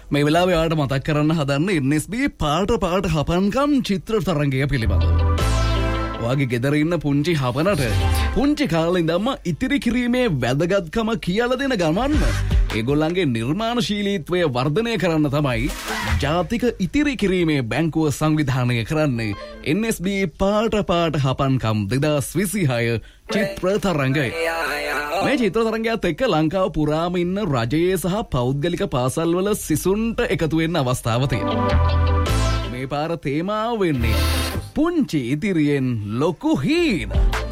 මේ වෙලාවේ ආට මතක් කරන්න හදන්නේ NSB පාට හපන්කම් චිත්‍ර තරංගය පිළිබඳව. ඔයාගේ ගෙදර ඉන්න පුංචි හපනට පුංචි කාලේ ඉඳන්ම ඉතිරි කිරීමේ වැදගත්කම කියලා දෙන ගමන්ම ඒගොල්ලන්ගේ නිර්මාණශීලීත්වය වර්ධනය කරන්න තමයි ජාතික ඉතිරි කිරීමේ බැංකුව සංවිධානය කරන්නේ NSB පාට හපන්කම් 2026 චිත්‍ර තරංගය. මේ චිත්‍ර තරංගයත් එක්ක ලංකාව පුරාම ඉන්න රජයේ සහ පෞද්ගලික පාසල්වල සිසුන්ට එකතු වෙන්න අවස්ථාව තියෙනවා. මේ පාර තේමාව වෙන්නේ පුංචි ඉතිරියෙන් ලොකු හීන.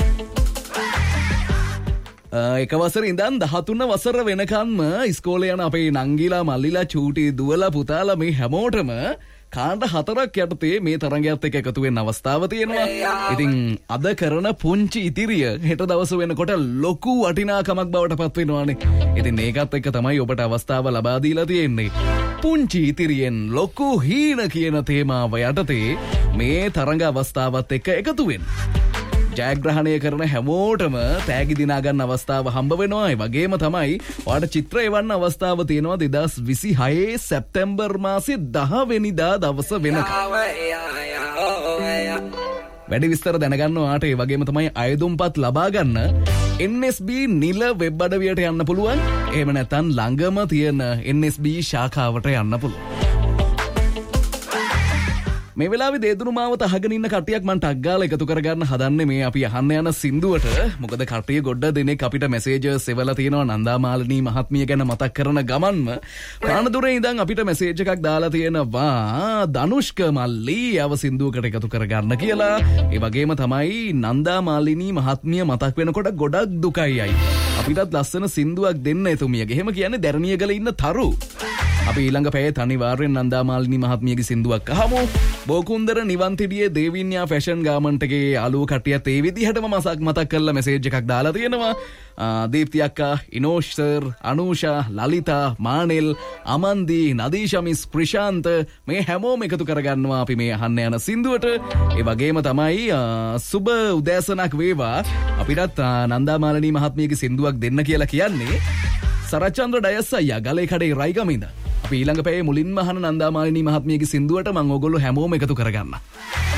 එක වසර ඉඳන් 13 වසර වෙනකන්ම ඉස්කෝලේ යන අපේ නංගිලා මල්ලිලා චූටි දුවලා පුතාලා මේ හැමෝටම කාණ්ඩ 4ක් යටතේ මේ තරංගයත් එක්ක එකතු වෙන්න අවස්ථාව තියෙනවා. ඉතින් අද කරන පුංචි ඉතිරිය හෙට දවස වෙනකොට ලොකු වටිනාකමක් බවට පත් වෙනවානේ. ඉතින් ඒකත් එක්ක තමයි ඔබට අවස්ථාව ලබා දීලා තියෙන්නේ. පුංචි ඉතිරියෙන් ලොකු හීන කියන තේමාව යටතේ මේ තරංග අවස්ථාවත් එක්ක එකතු වෙන්න. ජයග්‍රහණය කරන හැමෝටම තෑගි දිනා ගන්න අවස්ථාව හම්බ වෙනවා. ඒ වගේම තමයි ඔයාලට චිත්‍ර එවන්න අවස්ථාව තියෙනවා 2026 සැප්තැම්බර් මාසේ 10 වෙනිදා දවස වෙනකම්. වැඩි විස්තර දැනගන්න ඔයාලට ඒ වගේම තමයි අයදුම්පත් ලබා ගන්න NSB නිල වෙබ් අඩවියට යන්න පුළුවන්. එහෙම නැත්නම් ළඟම තියෙන NSB ශාඛාවට යන්න පුළුවන්. මේ වෙලාවේ දේදුණු මාවත අහගෙන ඉන්න කට්ටියක් මම ටග් ගාලා එකතු කරගන්න හදන්නේ මේ අපි අහන්න යන සින්දුවට. මොකද කට්ටිය ගොඩ දෙනෙක් අපිට මැසේජස් එවලා තියෙනවා නන්දා මාලිනී මහත්මිය ගැන මතක් කරන ගමන්ම. ප්‍රාණදුරේ ඉඳන් අපිට මැසේජ් එකක් දාලා තියෙනවා ධනුෂ්ක මල්ලි යව සින්දුවකට එකතු කරගන්න කියලා. ඒ වගේම තමයි නන්දා මාලිනී මහත්මිය මතක් වෙනකොට ගොඩක් දුකයි අයි. අපිටත් ලස්සන සින්දුවක් දෙන්න එතුමියගේ. එහෙම කියන්නේ දැරණියගල ඉන්න තරු. අපි ඊළඟ පැයේ අනිවාර්යෙන් නන්දා මාලිනී මහත්මියගේ සින්දුවක් අහමු. බෝකුන්දර නිවන්තිඩියේ දේවින්‍යා ෆැෂන් ගාමන්ට් එකේ යාළුවෝ කට්ටියත් ඒ විදිහටම මතක් කරලා මැසේජ් එකක් දාලා තියෙනවා. දීප්ති අක්කා, ඉනෝෂ් සර්, අනූෂා, ලලිතා, මානෙල්, අමන්දි, නදීෂා මිස්, ප්‍රශාන්ත මේ හැමෝම එකතු කරගන්නවා අපි මේ අහන්න යන සින්දුවට. ඒ වගේම තමයි සුබ උදෑසනක් වේවා. අපිටත් නන්දා මාලිනී මහත්මියගේ සින්දුවක් දෙන්න කියලා කියන්නේ සරච්චන්ද්‍ර ඩයස් අයියා ගලේ කඩේ රයිගමින්ද. අපි ඊළඟ පැයේ මුලින්ම අහන නන්දා මාලිනී මහත්මියගේ සින්දුවට මම ඕගොල්ලෝ හැමෝම එකතු කරගන්නවා.